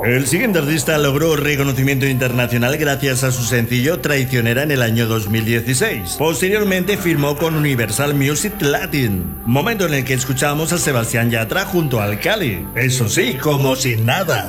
El siguiente artista logró reconocimiento internacional gracias a su sencillo Traicionera en el año 2016. Posteriormente firmó con Universal Music Latin, momento en el que escuchamos a Sebastián Yatra junto al Cali. Eso sí, como sin nada.